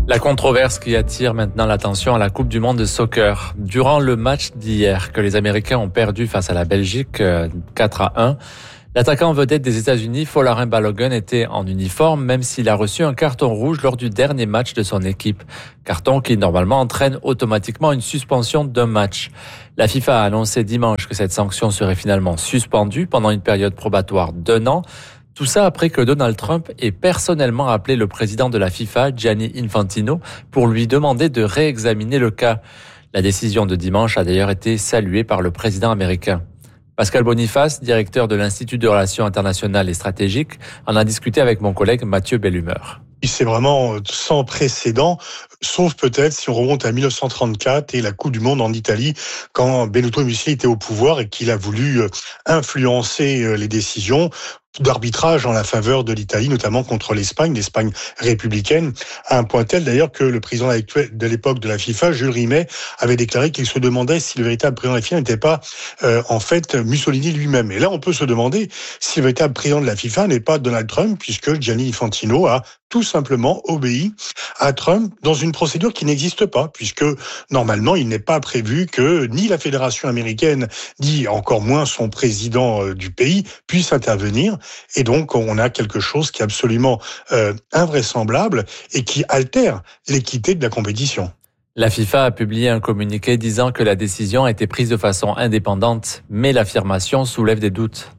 La controverse qui attire maintenant l'attention à la Coupe du monde de soccer. Durant le match d'hier que les Américains ont perdu face à la Belgique 4-1, l'attaquant vedette des États-Unis, Folarin Balogun, était en uniforme, même s'il a reçu un carton rouge lors du dernier match de son équipe. Carton qui normalement entraîne automatiquement une suspension d'un match. La FIFA a annoncé dimanche que cette sanction serait finalement suspendue pendant une période probatoire d'1 an. Tout ça après que Donald Trump ait personnellement appelé le président de la FIFA, Gianni Infantino, pour lui demander de réexaminer le cas. La décision de dimanche a d'ailleurs été saluée par le président américain. Pascal Boniface, directeur de l'Institut de Relations internationales et stratégiques, en a discuté avec mon collègue Mathieu Bellumeur. C'est vraiment sans précédent, sauf peut-être si on remonte à 1934 et la Coupe du monde en Italie, quand Benito Mussolini était au pouvoir et qu'il a voulu influencer les décisions d'arbitrage en la faveur de l'Italie, notamment contre l'Espagne républicaine, à un point tel d'ailleurs que le président de l'époque de la FIFA, Jules Rimet, avait déclaré qu'il se demandait si le véritable président de la FIFA n'était pas en fait Mussolini lui-même. Et là, on peut se demander si le véritable président de la FIFA n'est pas Donald Trump, puisque Gianni Infantino a tout simplement obéi à Trump dans une procédure qui n'existe pas, puisque normalement, il n'est pas prévu que ni la Fédération américaine, ni encore moins son président du pays puisse intervenir. Et donc, on a quelque chose qui est absolument invraisemblable et qui altère l'équité de la compétition. La FIFA a publié un communiqué disant que la décision a été prise de façon indépendante, mais l'affirmation soulève des doutes.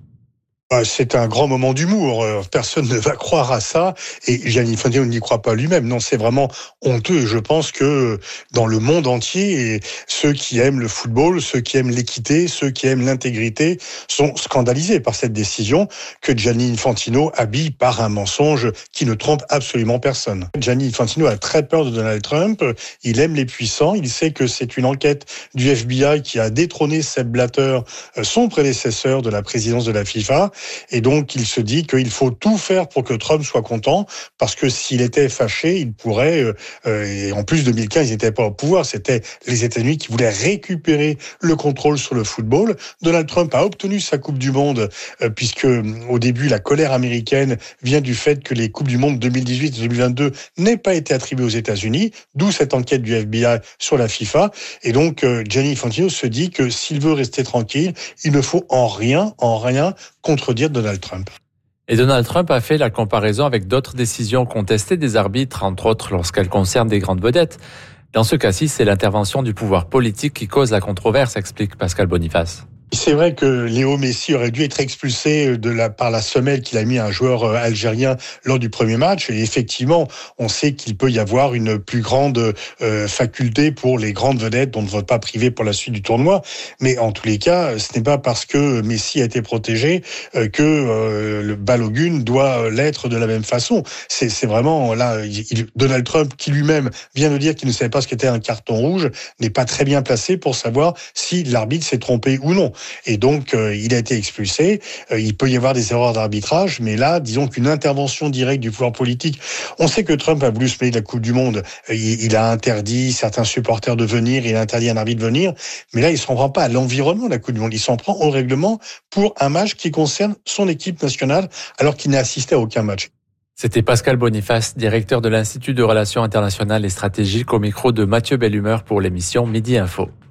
C'est un grand moment d'humour. Personne ne va croire à ça. Et Gianni Infantino n'y croit pas lui-même. Non, c'est vraiment honteux. Et je pense que dans le monde entier, ceux qui aiment le football, ceux qui aiment l'équité, ceux qui aiment l'intégrité sont scandalisés par cette décision que Gianni Infantino habille par un mensonge qui ne trompe absolument personne. Gianni Infantino a très peur de Donald Trump. Il aime les puissants. Il sait que c'est une enquête du FBI qui a détrôné Sepp Blatter, son prédécesseur de la présidence de la FIFA. Et donc, il se dit qu'il faut tout faire pour que Trump soit content, parce que s'il était fâché, il pourrait, et en plus 2015, il n'était pas au pouvoir, c'était les États-Unis qui voulaient récupérer le contrôle sur le football. Donald Trump a obtenu sa Coupe du Monde, puisque au début, la colère américaine vient du fait que les Coupes du Monde 2018 et 2022 n'aient pas été attribuées aux États-Unis, d'où cette enquête du FBI sur la FIFA. Et donc, Gianni Infantino se dit que s'il veut rester tranquille, il ne faut en rien contredire Donald Trump. Et Donald Trump a fait la comparaison avec d'autres décisions contestées des arbitres, entre autres lorsqu'elles concernent des grandes vedettes. Dans ce cas-ci, c'est l'intervention du pouvoir politique qui cause la controverse, explique Pascal Boniface. C'est vrai que Léo Messi aurait dû être expulsé par la semelle qu'il a mis à un joueur algérien lors du premier match. Et effectivement, on sait qu'il peut y avoir une plus grande faculté pour les grandes vedettes dont ne vote pas privé pour la suite du tournoi. Mais en tous les cas, ce n'est pas parce que Messi a été protégé que le Balogun doit l'être de la même façon. C'est vraiment là, Donald Trump, qui lui-même vient de dire qu'il ne savait pas ce qu'était un carton rouge, n'est pas très bien placé pour savoir si l'arbitre s'est trompé ou non. Et donc, il a été expulsé. Il peut y avoir des erreurs d'arbitrage, mais là, disons qu'une intervention directe du pouvoir politique. On sait que Trump a voulu se mêler de la Coupe du Monde. Il a interdit certains supporters de venir, il a interdit un arbitre de venir. Mais là, il ne s'en prend pas à l'environnement de la Coupe du Monde. Il s'en prend au règlement pour un match qui concerne son équipe nationale, alors qu'il n'a assisté à aucun match. C'était Pascal Boniface, directeur de l'Institut de Relations internationales et stratégiques, au micro de Mathieu Bellumeur pour l'émission Midi Info.